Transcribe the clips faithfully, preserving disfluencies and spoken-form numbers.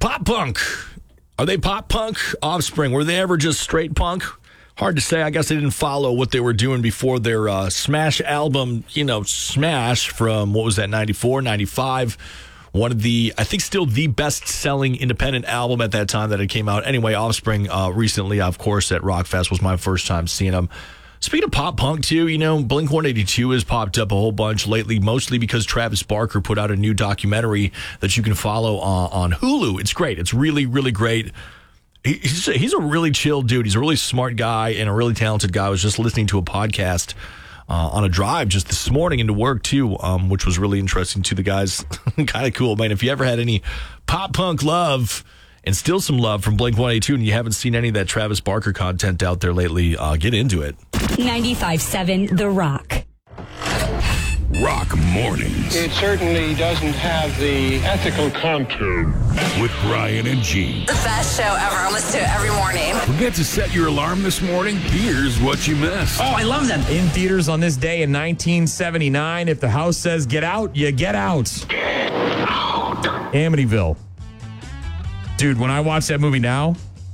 Pop punk. Are they pop punk? Offspring. Were they ever just straight punk? Hard to say. I guess I didn't follow what they were doing before their uh, Smash album, you know, Smash from, what was that, ninety-four, ninety-five. One of the, I think still the best-selling independent album at that time that it came out. Anyway, Offspring uh, recently, of course, at Rockfest was my first time seeing them. Speaking of pop punk, too, you know, Blink one eighty-two has popped up a whole bunch lately, mostly because Travis Barker put out a new documentary that you can follow on, on Hulu. It's great. It's really, really great. He's a, he's a really chill dude. He's a really smart guy and a really talented guy. I was just listening to a podcast uh, on a drive just this morning into work, too, um, which was really interesting to the guys. Kind of cool, man. If you ever had any pop punk love and still some love from Blink one eighty-two and you haven't seen any of that Travis Barker content out there lately, uh, get into it. ninety-five seven The Rock. Rock Mornings. It certainly doesn't have the ethical contour. With Brian and Gene. The best show ever. I listen to it every morning. Forget to set your alarm this morning? Here's what you missed. Oh, I love them. In theaters on this day in nineteen seventy-nine, if the house says get out, you get out. Get out. Amityville. Dude, when I watch that movie now,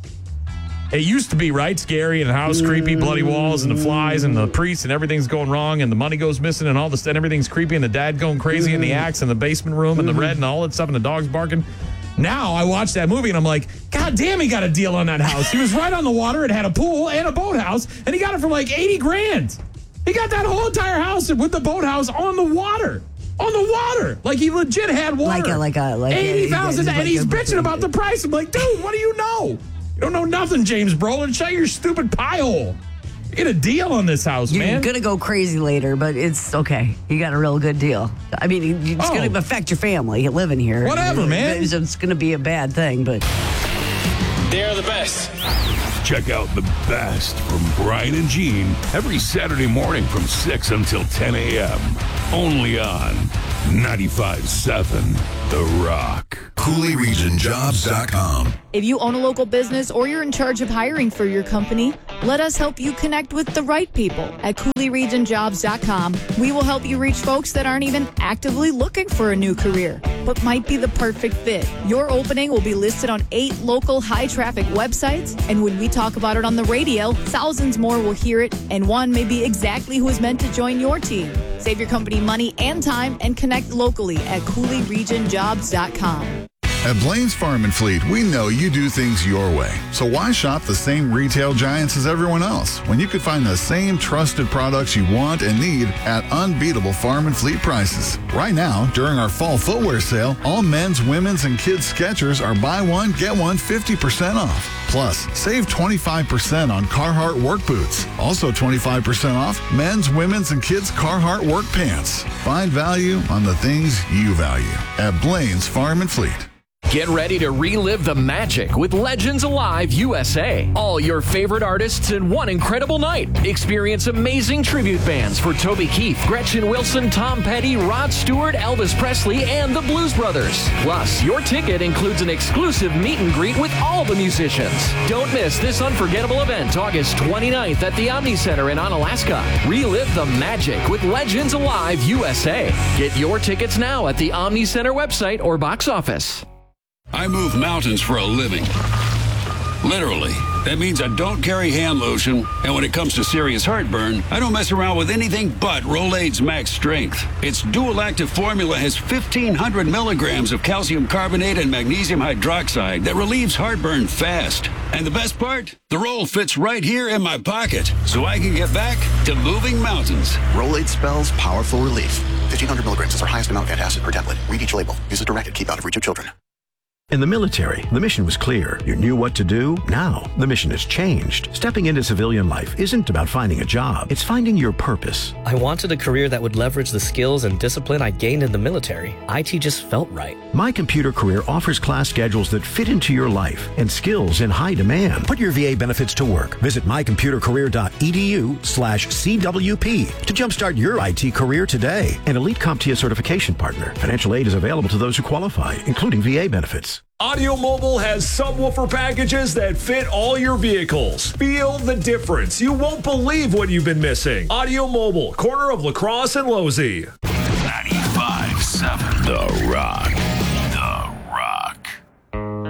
it used to be, right, scary and the house creepy, bloody walls and the flies and the priest and everything's going wrong and the money goes missing and all this and everything's creepy and the dad going crazy and the axe in the basement room and the red and all that stuff and the dog's barking. Now I watch that movie and I'm like, God damn, he got a deal on that house. He was right on the water. It had a pool and a boathouse and he got it for like eighty grand. He got that whole entire house with the boathouse on the water. On the water. Like he legit had water. Like a, like a, like eighty thousand like and he's a, bitching about the price. I'm like, dude, what do you know? You don't know nothing, James Brolin. Shut your stupid pie hole. You get a deal on this house, You're man. You're going to go crazy later, but it's okay. You got a real good deal. I mean, it's Oh. going to affect your family living here. Whatever, man. It's, it's going to be a bad thing, but... They're the best. Check out the best from Brian and Gene every Saturday morning from six until ten a.m. Only on ninety-five seven The Rock. Cooley Region Jobs dot com. If you own a local business or you're in charge of hiring for your company, let us help you connect with the right people at Cooley Region Jobs dot com. We will help you reach folks that aren't even actively looking for a new career, but might be the perfect fit. Your opening will be listed on eight local high-traffic websites, and when we talk about it on the radio, thousands more will hear it, and one may be exactly who is meant to join your team. Save your company money and time and connect locally at Cooley Region Jobs dot com. At Blaine's Farm and Fleet, we know you do things your way. So why shop the same retail giants as everyone else when you could find the same trusted products you want and need at unbeatable farm and fleet prices? Right now, during our fall footwear sale, all men's, women's, and kids' Skechers are buy one, get one fifty percent off. Plus, save twenty-five percent on Carhartt work boots. Also twenty-five percent off men's, women's, and kids' Carhartt work pants. Find value on the things you value at Blaine's Farm and Fleet. Get ready to relive the magic with Legends Alive U S A. All your favorite artists in one incredible night. Experience amazing tribute bands for Toby Keith, Gretchen Wilson, Tom Petty, Rod Stewart, Elvis Presley, and the Blues Brothers. Plus, your ticket includes an exclusive meet and greet with all the musicians. Don't miss this unforgettable event August twenty-ninth at the Omni Center in Onalaska. Relive the magic with Legends Alive U S A. Get your tickets now at the Omni Center website or box office. I move mountains for a living. Literally. That means I don't carry hand lotion, and when it comes to serious heartburn, I don't mess around with anything but Rolaids Max Strength. Its dual-active formula has fifteen hundred milligrams of calcium carbonate and magnesium hydroxide that relieves heartburn fast. And the best part? The roll fits right here in my pocket, so I can get back to moving mountains. Rolaids spells powerful relief. fifteen hundred milligrams is our highest amount of antacid per tablet. Read each label. Use as directed. Keep out of reach of children. In the military, the mission was clear. You knew what to do. Now, the mission has changed. Stepping into civilian life isn't about finding a job. It's finding your purpose. I wanted a career that would leverage the skills and discipline I gained in the military. I T just felt right. My Computer Career offers class schedules that fit into your life and skills in high demand. Put your V A benefits to work. Visit my computer career dot e d u slash C W P to jumpstart your I T career today. An elite CompTIA certification partner. Financial aid is available to those who qualify, including V A benefits. Audio Mobile has subwoofer packages that fit all your vehicles. Feel the difference. You won't believe what you've been missing. Audio Mobile, corner of La Crosse and Losey. ninety-five seven The Rock.